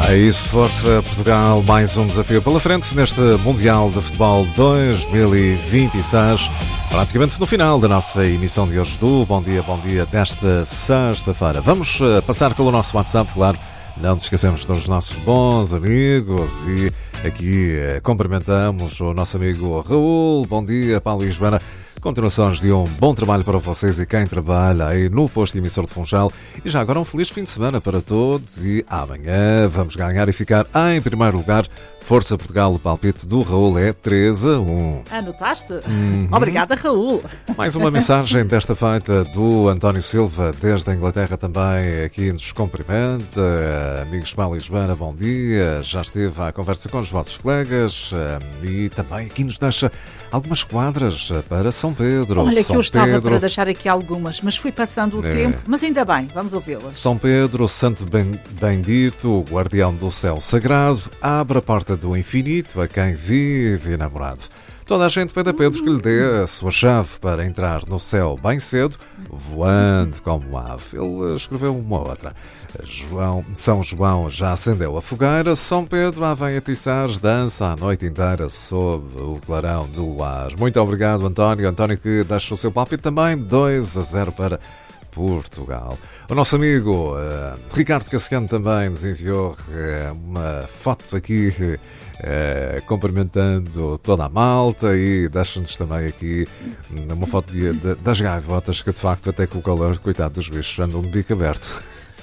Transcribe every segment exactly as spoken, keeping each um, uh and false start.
É isso, força Portugal, mais um desafio pela frente neste Mundial de Futebol dois mil e vinte e seis, praticamente no final da nossa emissão de hoje do Bom Dia, Bom Dia desta sexta-feira. Vamos passar pelo nosso WhatsApp, claro, não nos esquecemos dos nossos bons amigos e aqui cumprimentamos o nosso amigo Raul. Bom dia, Paulo e Joana. Continuações de um bom trabalho para vocês e quem trabalha aí no posto emissor de Funchal. E já agora um feliz fim de semana para todos e amanhã vamos ganhar e ficar em primeiro lugar. Força Portugal, o palpite do Raul é três a um. Anotaste? Uhum. Obrigada, Raul. Mais uma mensagem desta feita do António Silva, desde a Inglaterra também, aqui nos cumprimenta. Amigos Paulo e Joana, bom dia. Já esteve à conversa com os vossos colegas e também aqui nos deixa algumas quadras para São Pedro. Olha, São que eu estava Pedro, para deixar aqui algumas, mas fui passando o É. tempo, mas ainda bem, vamos ouvi-las. São Pedro, Santo Ben- Bendito, o guardião do céu sagrado, abre a porta do infinito a quem vive enamorado. Toda a gente pede a Pedro que lhe dê a sua chave para entrar no céu bem cedo, voando como ave. Ele escreveu uma outra. João, São João já acendeu a fogueira, São Pedro lá vem atiçar, dança a noite inteira sob o clarão do luar. Muito obrigado, António. António que deixa o seu palpite também, dois a zero para Portugal. O nosso amigo uh, Ricardo Cassiano também nos enviou uh, uma foto aqui uh, cumprimentando toda a malta e deixa-nos também aqui uma foto de, de, das gaivotas que de facto até com o calor, coitado dos bichos, andam de bico aberto.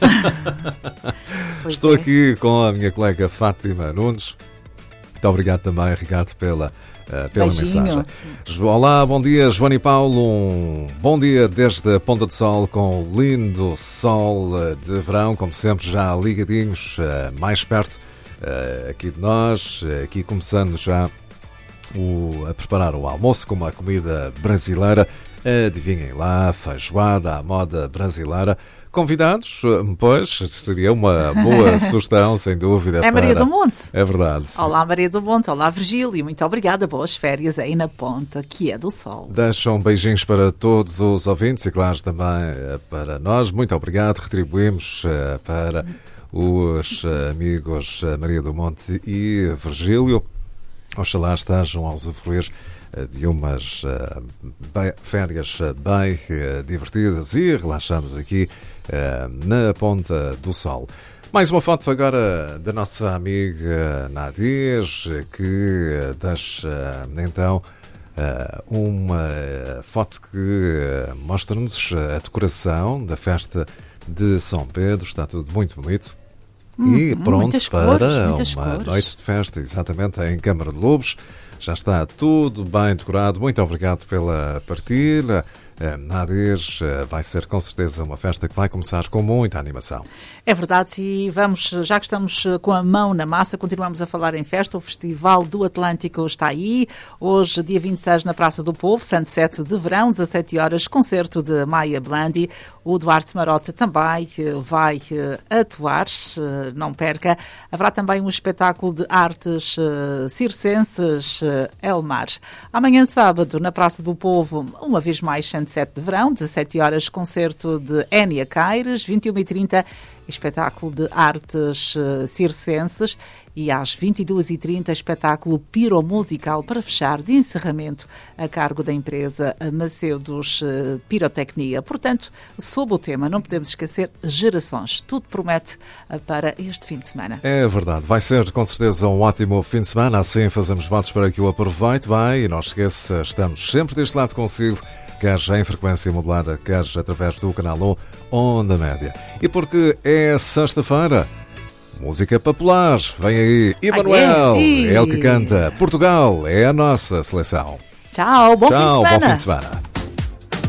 Estou é. aqui com a minha colega Fátima Nunes. Muito obrigado também, Ricardo, pela Uh, pela Beijinho. mensagem. Olá, bom dia, Joana e Paulo. Um bom dia desde a Ponta do Sol com o lindo sol uh, de verão, como sempre, já ligadinhos, uh, mais perto uh, aqui de nós, uh, aqui começando já o, a preparar o almoço com uma comida brasileira. Adivinhem lá, feijoada à moda brasileira. Convidados, pois, seria uma boa sugestão, sem dúvida. É Maria para... do Monte. É verdade. Olá, Maria do Monte. Olá, Virgílio. Muito obrigada. Boas férias aí na Ponta, que é do Sol. Deixam beijinhos para todos os ouvintes e, claro, também para nós. Muito obrigado. Retribuímos uh, para os uh, amigos uh, Maria do Monte e Virgílio. Oxalá estejam a usufruir de umas uh, bem, férias uh, bem uh, divertidas e relaxadas aqui uh, na Ponta do Sol. Mais uma foto agora da nossa amiga Nadir, que uh, deixa uh, então uh, uma foto que uh, mostra-nos a decoração da festa de São Pedro. Está tudo muito bonito. E Hum, pronto para cores, uma cores. noite de festa, exatamente, em Câmara de Lobos. Já está tudo bem decorado. Muito obrigado pela partilha. Nadir, vai ser com certeza uma festa que vai começar com muita animação. É verdade, e vamos, já que estamos com a mão na massa, continuamos a falar em festa. O Festival do Atlântico está aí. Hoje, dia vinte e seis, na Praça do Povo, Sunset de verão, dezassete horas, concerto de Maia Blandi. O Duarte Marota também vai atuar, não perca. Haverá também um espetáculo de artes circenses, Elmar. Amanhã, sábado, na Praça do Povo, uma vez mais, Sunset de verão, dezassete horas, concerto de Énia Caires, vinte e uma e trinta, espetáculo de artes uh, circenses, e às vinte e duas e trinta, espetáculo piromusical para fechar de encerramento a cargo da empresa Macedos uh, Pirotecnia. Portanto, sob o tema, não podemos esquecer, gerações. Tudo promete uh, para este fim de semana. É verdade, vai ser com certeza um ótimo fim de semana, assim fazemos votos para que o aproveite bem e não se esqueça, estamos sempre deste lado consigo, quer em frequência modulada, quer através do canal um Onda Média. E porque é sexta-feira, música popular, vem aí Emanuel, Ah, é? é ele que canta. Portugal é a nossa seleção. Tchau, bom Tchau, fim de semana. bom fim de semana.